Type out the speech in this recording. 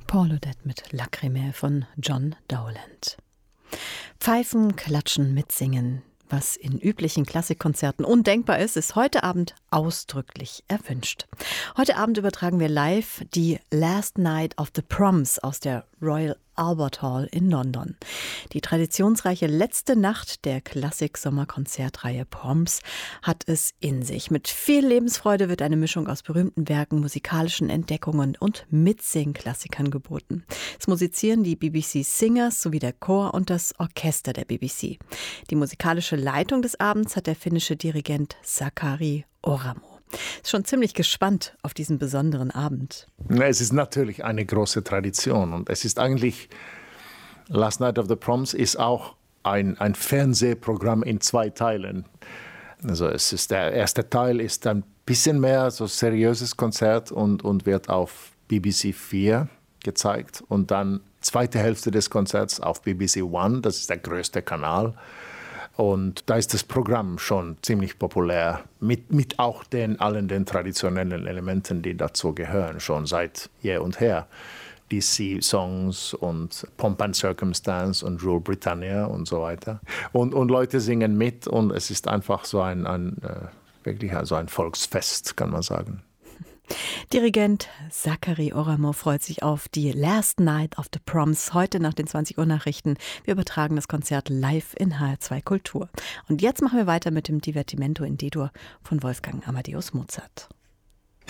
Paul Odette mit Lacrimae von John Dowland. Pfeifen, klatschen, mitsingen. Was in üblichen Klassikkonzerten undenkbar ist, ist heute Abend ausdrücklich erwünscht. Heute Abend übertragen wir live die Last Night of the Proms aus der Royal Albert Hall in London. Die traditionsreiche letzte Nacht der Klassik-Sommerkonzertreihe Proms hat es in sich. Mit viel Lebensfreude wird eine Mischung aus berühmten Werken, musikalischen Entdeckungen und Mitsing-Klassikern geboten. Es musizieren die BBC Singers sowie der Chor und das Orchester der BBC. Die musikalische Leitung des Abends hat der finnische Dirigent Sakari Oramo. Ist schon ziemlich gespannt auf diesen besonderen Abend. Es ist natürlich eine große Tradition und es ist eigentlich, Last Night of the Proms ist auch ein Fernsehprogramm in 2 Teilen. Also der erste Teil ist ein bisschen mehr so seriöses Konzert und wird auf BBC 4 gezeigt und dann zweite Hälfte des Konzerts auf BBC One, das ist der größte Kanal. Und da ist das Programm schon ziemlich populär, mit auch allen den traditionellen Elementen, die dazu gehören, schon seit je und her. DC-Songs und Pomp and Circumstance und Rule Britannia und so weiter. Und Leute singen mit und es ist einfach so wirklich ein Volksfest, kann man sagen. Dirigent Sakari Oramo freut sich auf die Last Night of the Proms heute nach den 20 Uhr Nachrichten. Wir übertragen das Konzert live in HR2 Kultur. Und jetzt machen wir weiter mit dem Divertimento in D-Dur von Wolfgang Amadeus Mozart.